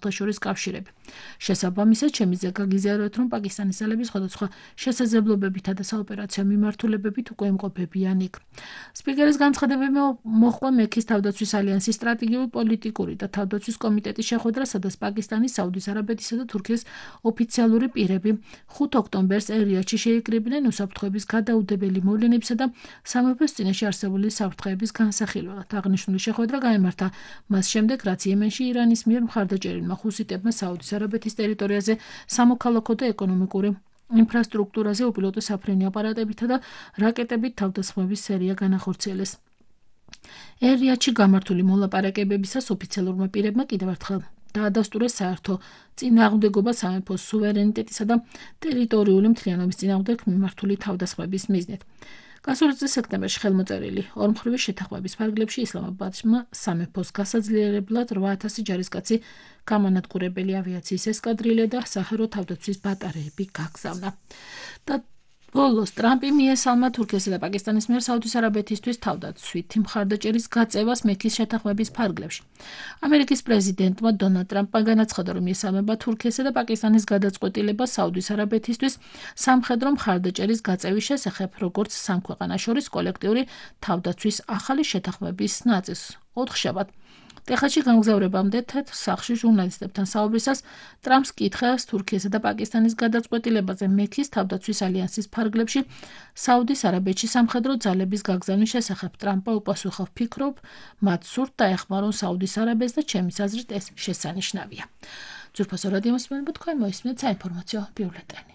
საერთაშორის კავშირები. შესაბამისად, შემიძლია გაგიზიაროთ, რომ პაკისტანის ძალები სხვადასხვა შესაძლებლობებითა და საოპერაციო მიმართულებებით უკვე იმყოფებიან იქ. სპიკერის განცხადებები მოჰყვა მექის თავდაცვის ალიანსის სტრატეგიული, პოლიტიკური და თავდაცვის კომიტეტის შეხვედრა, სადაც პაკისტანის, საუდის არაბეთისა და თურქეთის ოფიციალური პირები 5 ოქტომბერს ერ-რიადში შეიკრიბნენ უსაფრთხოების გადაუდებელი მოვლენებისა და სამეფოს წინაშე არსებული საფრთხეების განსახილველად. აღნიშნული შეხვედრა გაიმართა მას შემდეგ, რაც იემენში ირანის მიერ მხარდაჭერილმა ხუსიტებმა საუდის არაბეთის ტერიტორიაზე სამოქალაქო და ეკონომიკური ინფრასტრუქტურაზე უპილოტო საფრენი აპარატებითა და რაკეტებით თავდასხმების სერია განახორციელეს. ერ-რიადში გამართული მოლაპარაკებებისას ოფიციალურმა პირებმა კიდევ ერთხელ დაადასტურეს საერთო წინააღმდეგობა სამეფოს სუვერენიტეტისა და ტერიტორიული მთლიანობის წინააღმდეგ მიმართული თავდასხმების მიზნით. გასული წლის სექტემბერში ხელმოწერილი ორმხრივი შეთანხმების ფარგლებში ისლამაბადმა სამეფოს გასაძლიერებლად 8000 ჯარისკაცი, გამანადგურებელი ავიაციის ესკადრილე და საჰაერო თავდაცვის ბატარეები გაგზავნა. და ბოლოს ტრამპი მიესალმა თურქეთსა და პაკისტანის მიერ საუდის არაბეთისთვის თავდაცვითი მხარდაჭერის გაწევას მექის შეთანხმების ფარგლებში. ამერიკის პრეზიდენტმა დონალდ ტრამპმა განაცხადა, რომ იესალმება თურქეთსა და პაკისტანის გადაწყვეტილებას საუდის არაბეთისთვის სამხედრო მხარდაჭერის გაწევის შესახებ, როგორც სამ ქვეყანას შორის კოლექტიური თავდაცვის ახალი შეთანხმების ნაწილს. 4 შაბათს ტეხასში გამგზავრებამდე თეთრ სახლში ჟურნალისტებთან საუბრისას ტრამპს კითხეს თურქეთსა და პაკისტანის გადაწყვეტილებაზე მექის თავდაცვის ალიანსის ფარგლებში საუდის არაბეთში სამხედრო ძალების გაგზავნის შესახებ. ტრამპმა უპასუხა, ვფიქრობ, მათ სურთ დაეხმარონ საუდის არაბეთს და ჩემი აზრით ეს შესანიშნავია. ძვირფასო რადიო მსმენელო, თქვენ მოისმენთ საინფორმაციო ბიულეტენი.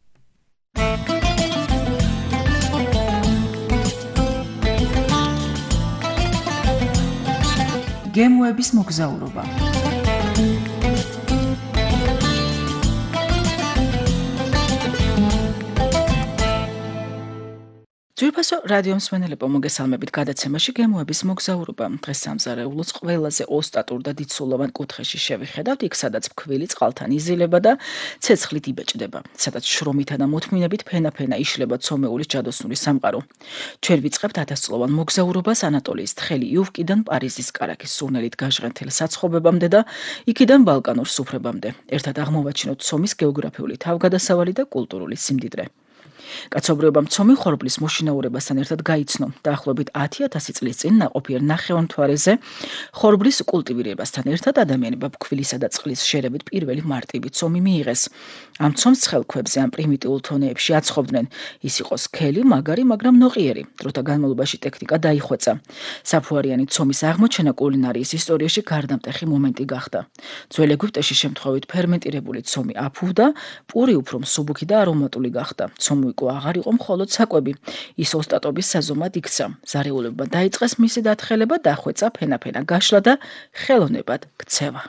გემოების მოგზაურობა. ძვირფასო რადიო მსმენელებო, მოგესალმებით გადაცემაში გემოების მოგზაურობა. დღეს სამზარეულოს ყველაზე ოსტატურ და დიდსულოვან კუთხეში შევიხედავთ, იქ სადაც ფქვილი წყალთან იზილება და ცეცხლით იბეჭდება, სადაც შრომითა და მოთმინებით ფენა-ფენა იშლება ცომეულის ჯადოსნური სამყარო. ჩვენ ვიწყებთ 1000-წლოვან მოგზაურობას ანატოლიის თხელი იუვკიდან პარიზის კარაქის სურნელით გაჟღენთილ საცხობებამდე და იქიდან ბალკანურ სუფრებამდე. ერთად აღმოვაჩინოთ ცომის გეოგრაფიული თავგადასავალი და კულტურული სიმდიდრე. კაცობრიობამ ცომი ხორბლის მოშინაურებასთან ერთად გაიცნო. დაახლოებით 10000 წლის წინ ნაყოფიერ ნახევარმთვარეზე ხორბლის კულტივირებასთან ერთად ადამიანებმა ფქვილისა და წყლის შერებით პირველი მარტივი ცომი მიიღეს. ამ ცომს ცხელქვებზე ან პრიმიტიულ თონეებში აცხობდნენ. ის იყო სქელი, მაგარი, მაგრამ ნოყიერი. დროთა განმავლობაში ტექნიკა დაიხვეწა. საფუარიანი ცომის აღმოჩენა კულინარიის ისტორიაში გარდამტეხი მომენტი გახდა. ძველ ეგვიპტეში შემთხვევით ფერმენტირებული ცომი აფუვდა, პური უფრო მსუბუქი და არომატული გახდა. ცომი აღარ იყო მხოლოდ საკვები. ის ოსტატობის საზომად იქცა. ზარეულებმა დაიწყეს მისი დათხელება, დახვეწა ფენა-ფენა გაშლა და ხელოვნებად ქცევა.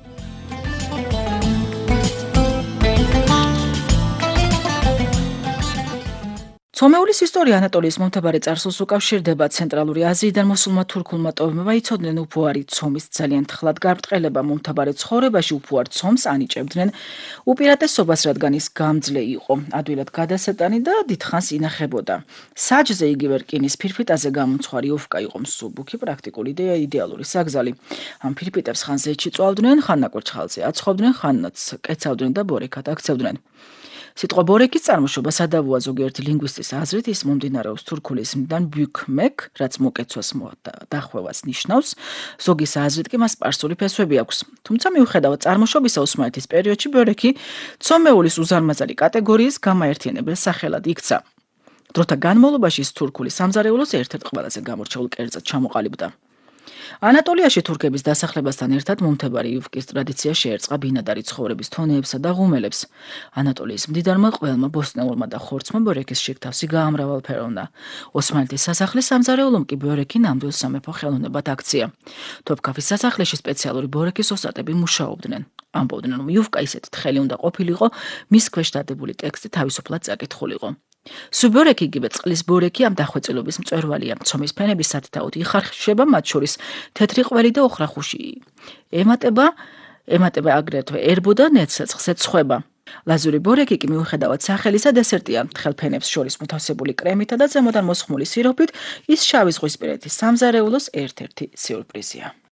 ცომეულის ისტორია ანატოლიის მომთაბარე წარსულს უკავშირდება. ცენტრალური აზიიდან მოსულმა თურქულმა ტომებმა იცოდნენ უფუარი ცომის ძალიან თხლად გარბრტყელება. მომთაბარე ცხოვრებაში უფუარ ცომს ანიჭებდნენ უპირატესობას, რადგან ის გამძლე იყო, ადვილად გადასეტანი და დიდხანს ინახებოდა. საჯზე იგივე რკინის ფირფიტაზე გამომცხვარი ოვკა იყო მსუბუქი, პრაქტიკული და იდეალური საგზალი. ამ ფირფიტებს ხან ზეთში წვავდნენ, ხან ნაკურთხალზე აცხობდნენ, ხანაც კეცავდნენ და ბორეკად აქცევდნენ. სიტყვა ბორეკის წარმოშობა სადავოა. ზოგიერთი ლინგვისტის აზრით ის მომდინარეობს თურქულის მიდან ბიუქმეკ, რაც მოკეცვას დახვევას ნიშნავს. ზოგის აზრით კი მას სპარსული ფესვები აქვს. თუმცა მიუხედავად წარმოშობისა, ოსმალეთის პერიოდში ბორეკი ცომეულის უზარმაზარი კატეგორიის გამაერთიანებელ სახელად იქცა. დროთა განმავლობაში ის თურქული სამზარეულოს ერთ-ერთ ყველაზე გამორჩეულ კერძად ჩამოყალიბდა. ანატოლიაში თურქების დასახლებასთან ერთად მომთაბარე იუვკის ტრადიცია შეერწყა ბინადარი ცხოვრების თონეებსა და ღუმელებს. ანატოლიის მდიდარმა ყველმა ბოსტნეულმა და ხორცმა ბორეკის შიგთავსი გაამრავალფეროვნა. ოსმალეთის სასახლის სამზარეულომ კი ბორეკი ნამდვილ სამეფო ხელოვნებად აქცია. თოფქაფის სასახლეში სპეციალური ბორეკის ოსტატები მუშაობდნენ. ამბობდნენ, რომ იუვკა ისეთი თხელი უნდა ყოფილიყო, მის ქვეშ დადებული ტექსტი თავისუფლად წაკითხულიყო. სუბორეკი იგივე წყლის ბორეკი ამ დახვეწილობის მწვერვალია. ცომის ფენების სათითაოდ იხარხება, მათ შორის თეთრი ყველი და ოხრახუში. ემატება აგრეთვე ერბო და ნეცეცხლზე ცხება. ლაზური ბორეკი კი მიუხედავად სახელისა დესერტია. თხელფენებს შორის მოთავსებული კრემითა და ზემოდან მოსხმული სიროფით ის შავი ზღვისპირეთის სამზარეულოს ერთ-ერთი სიურპრიზია.